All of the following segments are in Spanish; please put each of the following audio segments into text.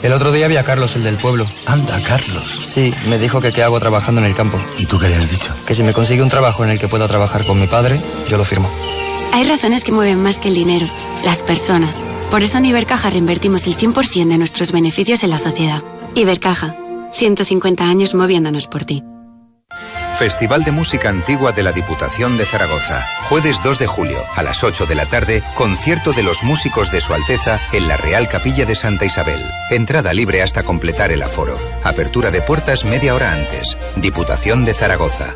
El otro día vi a Carlos, el del pueblo. Anda, Carlos. Sí, me dijo que qué hago trabajando en el campo. ¿Y tú qué le has dicho? Que si me consigue un trabajo en el que pueda trabajar con mi padre, yo lo firmo. Hay razones que mueven más que el dinero, las personas. Por eso en Ibercaja reinvertimos el 100% de nuestros beneficios en la sociedad. Ibercaja, 150 años moviéndonos por ti. Festival de Música Antigua de la Diputación de Zaragoza. Jueves 2 de julio, a las 8 de la tarde, concierto de los músicos de Su Alteza en la Real Capilla de Santa Isabel. Entrada libre hasta completar el aforo. Apertura de puertas media hora antes. Diputación de Zaragoza.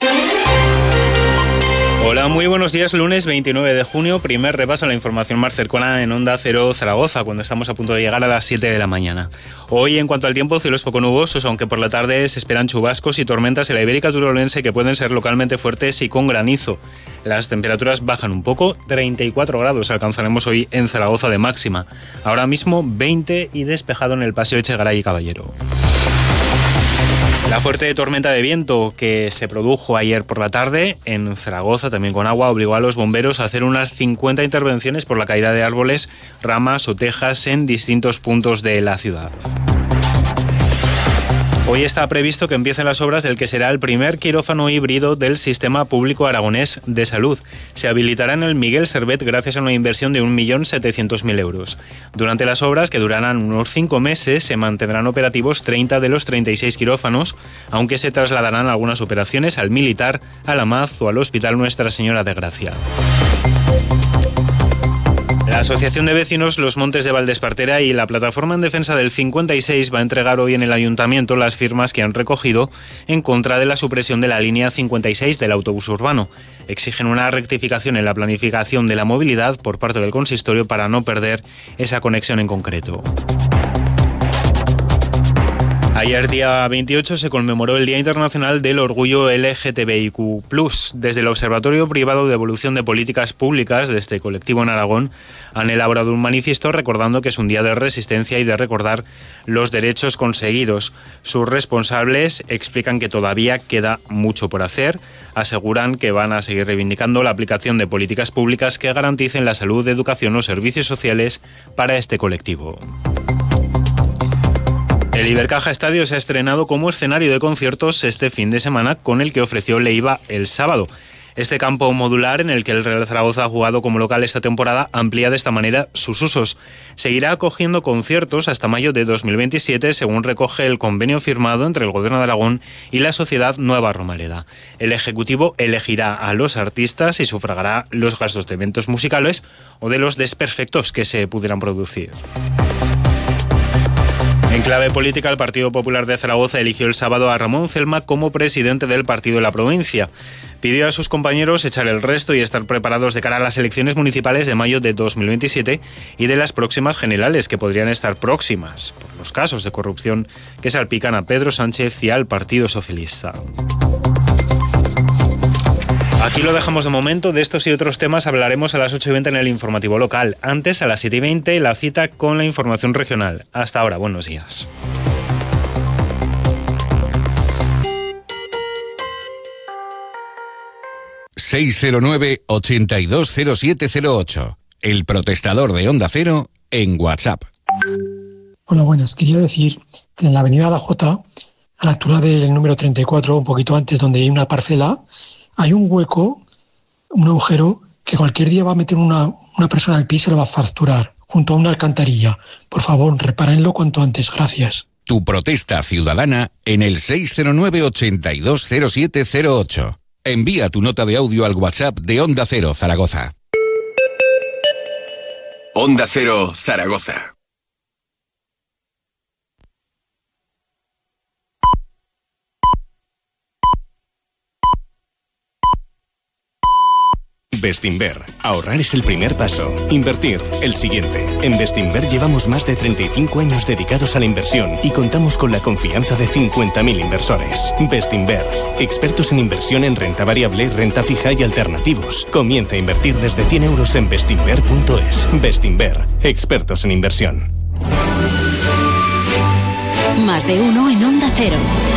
Hola, muy buenos días. Lunes 29 de junio, primer repaso a la información más cercana en Onda Cero Zaragoza, cuando estamos a punto de llegar a las 7 de la mañana. Hoy, en cuanto al tiempo, cielos poco nubosos, aunque por la tarde se esperan chubascos y tormentas en la Ibérica Turolense que pueden ser localmente fuertes y con granizo. Las temperaturas bajan un poco, 34 grados alcanzaremos hoy en Zaragoza de máxima. Ahora mismo 20 y despejado en el Paseo Echegaray y Caballero. La fuerte tormenta de viento que se produjo ayer por la tarde en Zaragoza, también con agua, obligó a los bomberos a hacer unas 50 intervenciones por la caída de árboles, ramas o tejas en distintos puntos de la ciudad. Hoy está previsto que empiecen las obras del que será el primer quirófano híbrido del Sistema Público Aragonés de Salud. Se habilitará en el Miguel Servet gracias a una inversión de 1.700.000 euros. Durante las obras, que durarán unos 5 meses, se mantendrán operativos 30 de los 36 quirófanos, aunque se trasladarán algunas operaciones al Militar, a la MAZ o al Hospital Nuestra Señora de Gracia. La Asociación de Vecinos Los Montes de Valdespartera y la Plataforma en Defensa del 56 va a entregar hoy en el Ayuntamiento las firmas que han recogido en contra de la supresión de la línea 56 del autobús urbano. Exigen una rectificación en la planificación de la movilidad por parte del consistorio para no perder esa conexión en concreto. Ayer, día 28, se conmemoró el Día Internacional del Orgullo LGTBIQ+. Desde el Observatorio Privado de Evolución de Políticas Públicas de este colectivo en Aragón han elaborado un manifiesto recordando que es un día de resistencia y de recordar los derechos conseguidos. Sus responsables explican que todavía queda mucho por hacer. Aseguran que van a seguir reivindicando la aplicación de políticas públicas que garanticen la salud, educación o servicios sociales para este colectivo. El Ibercaja Estadio se ha estrenado como escenario de conciertos este fin de semana, con el que ofreció Leiva el sábado. Este campo modular, en el que el Real Zaragoza ha jugado como local esta temporada, amplía de esta manera sus usos. Seguirá acogiendo conciertos hasta mayo de 2027, según recoge el convenio firmado entre el Gobierno de Aragón y la Sociedad Nueva Romareda. El Ejecutivo elegirá a los artistas y sufragará los gastos de eventos musicales o de los desperfectos que se pudieran producir. En clave política, el Partido Popular de Zaragoza eligió el sábado a Ramón Celma como presidente del partido de la provincia. Pidió a sus compañeros echar el resto y estar preparados de cara a las elecciones municipales de mayo de 2027 y de las próximas generales, que podrían estar próximas por los casos de corrupción que salpican a Pedro Sánchez y al Partido Socialista. Aquí lo dejamos de momento. De estos y otros temas hablaremos a las 8:20 en el informativo local. Antes, a las 7:20, la cita con la información regional. Hasta ahora, buenos días. ...609-820708... El protestador de Onda Cero en WhatsApp. Hola, buenas. Quería decir que en la avenida La Jota, a la altura del número 34, un poquito antes, donde hay una parcela, hay un hueco, un agujero, que cualquier día va a meter una persona al piso y lo va a fracturar, junto a una alcantarilla. Por favor, repárenlo cuanto antes. Gracias. Tu protesta ciudadana en el 609-820708. Envía tu nota de audio al WhatsApp de Onda Cero Zaragoza. Onda Cero Zaragoza. Bestinver. Ahorrar es el primer paso. Invertir, el siguiente. En Bestinver llevamos más de 35 años dedicados a la inversión y contamos con la confianza de 50.000 inversores. Bestinver. Expertos en inversión en renta variable, renta fija y alternativos. Comienza a invertir desde 100 euros en bestinver.es. Bestinver. Expertos en inversión. Más de uno en Onda Cero.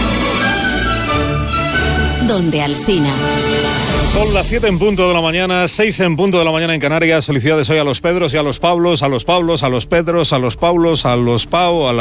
Donde Alsina. Son las 7 en punto de la mañana, 6 en punto de la mañana en Canarias. Felicidades hoy a los Pedros y a los Pablos, a los Pablos, a los Pedros, a los Paulos, a los Pau, a